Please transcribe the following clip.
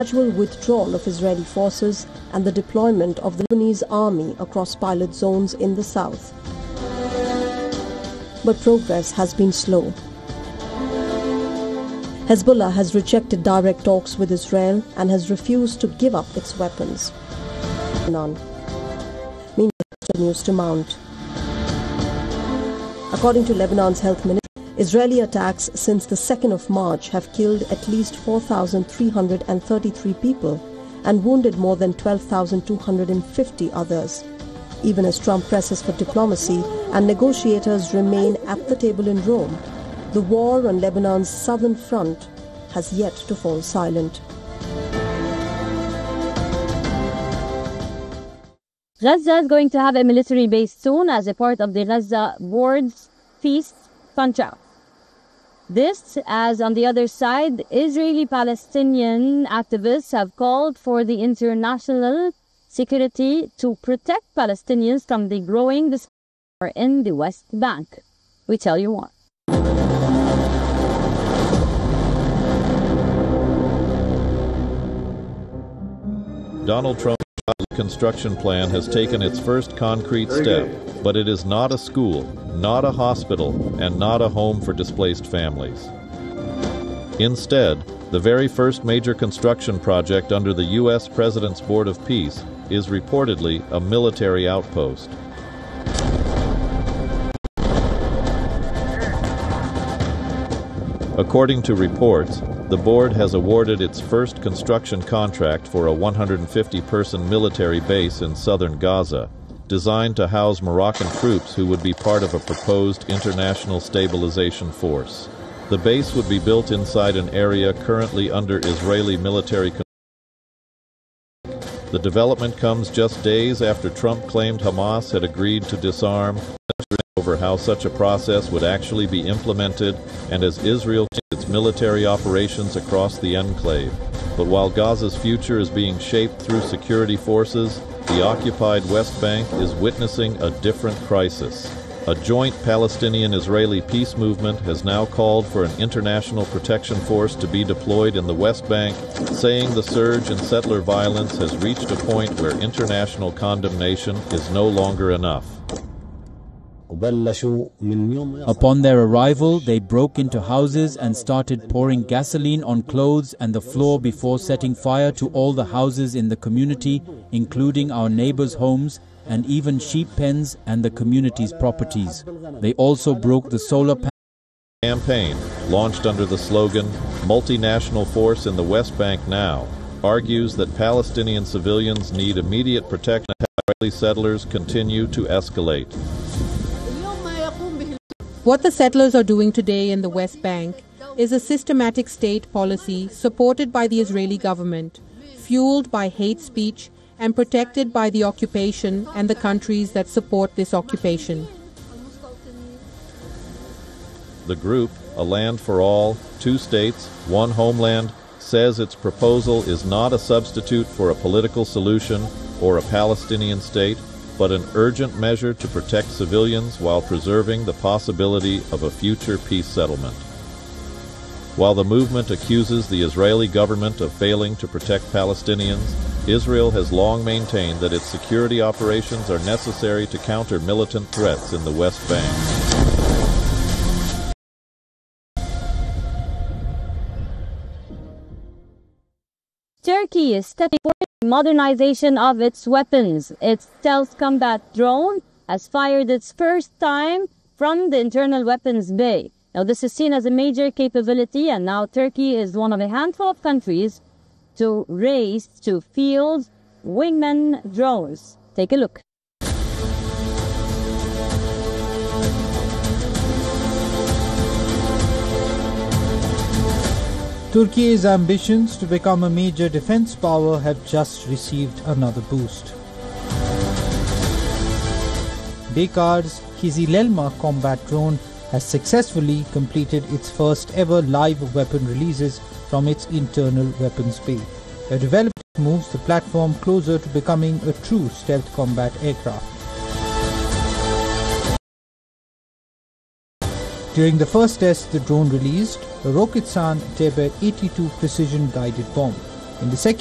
gradual withdrawal of Israeli forces and the deployment of the Lebanese army across pilot zones in the south. But progress has been slow. Hezbollah has rejected direct talks with Israel and has refused to give up its weapons. None. Meanwhile, continues to mount. According to Lebanon's health ministry, Israeli attacks since the 2nd of March have killed at least 4,333 people and wounded more than 12,250 others. Even as Trump presses for diplomacy and negotiators remain at the table in Rome, the war on Lebanon's southern front has yet to fall silent. Gaza is going to have a military base soon as a part of the Gaza Board's Peace contract. This, as on the other side, Israeli-Palestinian activists have called for the international security to protect Palestinians from the growing disorder in the West Bank. We tell you more. Donald Trump's construction plan has taken its first concrete step, but it is not a school, not a hospital, and not a home for displaced families. Instead, the very first major construction project under the U.S. President's Board of Peace is reportedly a military outpost. According to reports, the board has awarded its first construction contract for a 150-person military base in southern Gaza, designed to house Moroccan troops who would be part of a proposed international stabilization force. The base would be built inside an area currently under Israeli military control. The development comes just days after Trump claimed Hamas had agreed to disarm, over how such a process would actually be implemented, and as Israel continues its military operations across the enclave. But while Gaza's future is being shaped through security forces, the occupied West Bank is witnessing a different crisis. A joint Palestinian-Israeli peace movement has now called for an international protection force to be deployed in the West Bank, saying the surge in settler violence has reached a point where international condemnation is no longer enough. Upon their arrival, they broke into houses and started pouring gasoline on clothes and the floor before setting fire to all the houses in the community, including our neighbors' homes and even sheep pens and the community's properties. They also broke the solar panel campaign, launched under the slogan, Multinational Force in the West Bank Now, argues that Palestinian civilians need immediate protection as Israeli settlers continue to escalate. What the settlers are doing today in the West Bank is a systematic state policy supported by the Israeli government, fueled by hate speech and protected by the occupation and the countries that support this occupation. The group, A Land for All, 2 states, 1 homeland, says its proposal is not a substitute for a political solution or a Palestinian state, but an urgent measure to protect civilians while preserving the possibility of a future peace settlement. While the movement accuses the Israeli government of failing to protect Palestinians, Israel has long maintained that its security operations are necessary to counter militant threats in the West Bank. Turkey is stepping forward in modernization of its weapons. Its stealth combat drone has fired its first time from the internal weapons bay. Now, this is seen as a major capability, and now Turkey is one of a handful of countries to race to field wingman drones. Take a look. Turkey's ambitions to become a major defense power have just received another boost. Bakar's Kizilelma combat drone has successfully completed its first ever live weapon releases from its internal weapons bay. A development moves the platform closer to becoming a true stealth combat aircraft. During the first test the drone released a Roketsan Teber 82 precision guided bomb. In the second